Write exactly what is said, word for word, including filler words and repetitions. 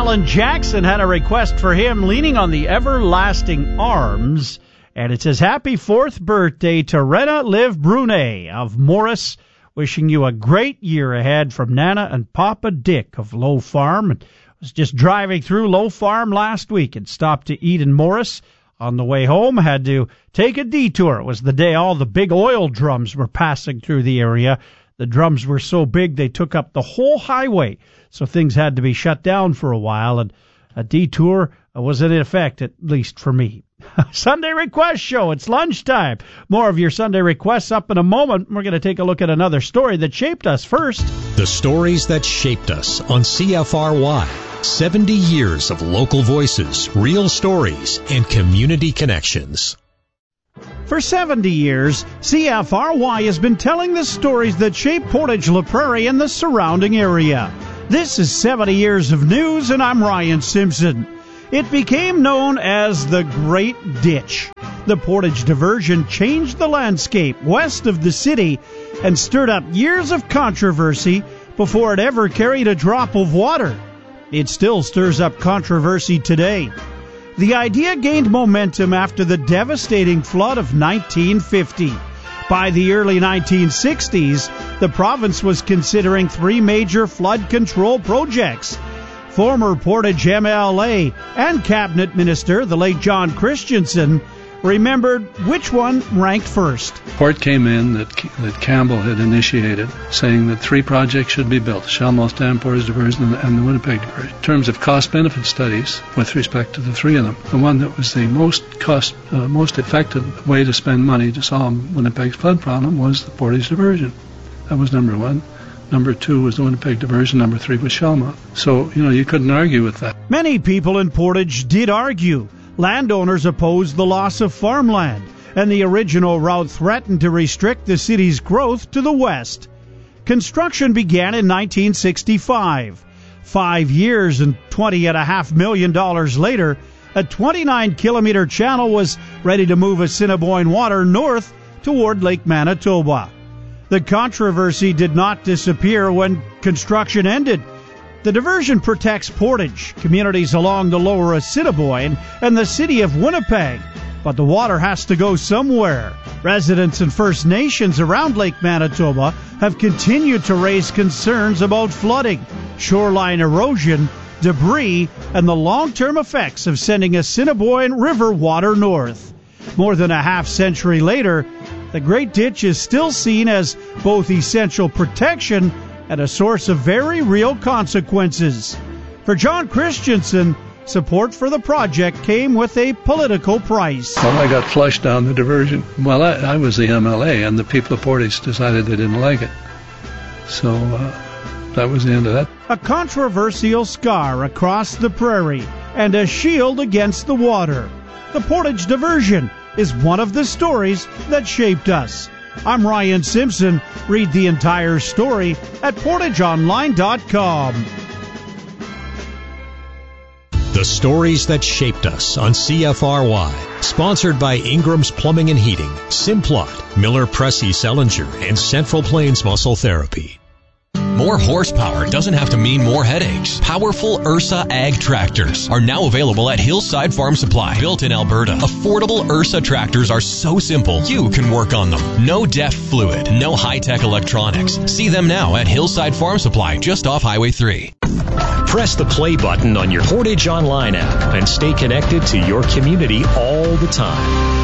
Alan Jackson had a request for him, Leaning on the Everlasting Arms. And it says, happy fourth birthday to Rena Liv Brunet of Morris. Wishing you a great year ahead from Nana and Papa Dick of Low Farm. I was just driving through Low Farm last week and stopped to eat in Morris. On the way home, had to take a detour. It was the day all the big oil drums were passing through the area. The drums were so big they took up the whole highway, so things had to be shut down for a while, and a detour was in effect, at least for me. Sunday Request Show. It's lunchtime. More of your Sunday requests up in a moment. We're going to take a look at another story that shaped us first. The stories that shaped us on C F R Y. seventy years of local voices, real stories, and community connections. For seventy years, C F R Y has been telling the stories that shape Portage La Prairie and the surrounding area. This is seventy years of news, and I'm Ryan Simpson. It became known as the Great Ditch. The Portage diversion changed the landscape west of the city and stirred up years of controversy before it ever carried a drop of water. It still stirs up controversy today. The idea gained momentum after the devastating flood of nineteen fifty. By the early nineteen sixties, the province was considering three major flood control projects. Former Portage M L A and Cabinet Minister, the late John Christensen, remembered which one ranked first. Report came in that that Campbell had initiated, saying that three projects should be built: Shellmouse Dam, Portage Diversion, and the Winnipeg Diversion. In terms of cost-benefit studies, with respect to the three of them, the one that was the most cost, uh, most effective way to spend money to solve Winnipeg's flood problem was the Portage Diversion. That was number one. Number two was the Winnipeg Diversion. Number three was Shellmouth. So, you know, you couldn't argue with that. Many people in Portage did argue. Landowners opposed the loss of farmland, and the original route threatened to restrict the city's growth to the west. Construction began in nineteen sixty-five. Five years and twenty and a half million dollars later, a twenty-nine kilometer channel was ready to move Assiniboine water north toward Lake Manitoba. The controversy did not disappear when construction ended. The diversion protects Portage, communities along the lower Assiniboine, and the city of Winnipeg. But the water has to go somewhere. Residents and First Nations around Lake Manitoba have continued to raise concerns about flooding, shoreline erosion, debris, and the long-term effects of sending Assiniboine River water north. More than a half century later, the Great Ditch is still seen as both essential protection and a source of very real consequences. For John Christensen, support for the project came with a political price. Well, I got flushed down the diversion. Well, I, I was the M L A, and the people of Portage decided they didn't like it. So uh, that was the end of that. A controversial scar across the prairie and a shield against the water. The Portage Diversion is one of the stories that shaped us. I'm Ryan Simpson. Read the entire story at portage online dot com. The stories that shaped us on C F R Y. Sponsored by Ingram's Plumbing and Heating, Simplot, Miller Pressey Sellinger, and Central Plains Muscle Therapy. More horsepower doesn't have to mean more headaches. Powerful Ursa Ag tractors are now available at Hillside Farm Supply. Built in Alberta, affordable Ursa tractors are so simple you can work on them. No D E F fluid, no high-tech electronics. See them now at Hillside Farm Supply, just off Highway three. Press the play button on your Portage Online app and stay connected to your community all the time.